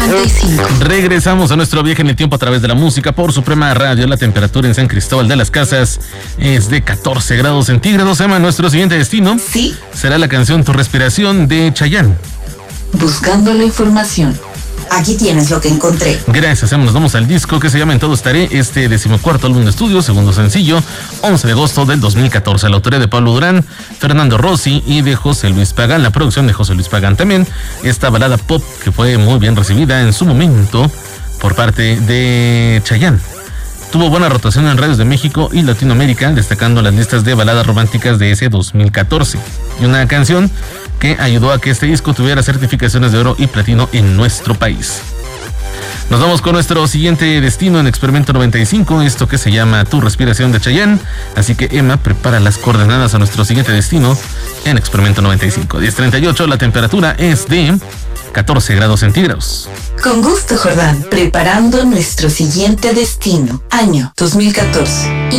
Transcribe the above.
95. Regresamos a nuestro viaje en el tiempo a través de la música por Suprema Radio. La temperatura en San Cristóbal de las Casas es de 14 grados centígrados. Emma, nuestro siguiente destino será la canción Tu Respiración de Chayanne. Buscando la información. Aquí tienes lo que encontré. Gracias, Emma. Nos vamos al disco que se llama En Todo Estaré, este 14º álbum de estudio, segundo sencillo, 11 de agosto del 2014. La autoría de Pablo Durán, Fernando Rossi y de José Luis Pagán. La producción de José Luis Pagán también. Esta balada pop que fue muy bien recibida en su momento por parte de Chayanne. Tuvo buena rotación en radios de México y Latinoamérica, destacando las listas de baladas románticas de ese 2014. Y una canción que ayudó a que este disco tuviera certificaciones de oro y platino en nuestro país. Nos vamos con nuestro siguiente destino en Experimento 95, esto que se llama Tu Respiración de Chayanne. Así que, Emma, prepara las coordenadas a nuestro siguiente destino en Experimento 95. 10:38, la temperatura es de 14 grados centígrados. Con gusto, Jordán. Preparando nuestro siguiente destino. Año 2014.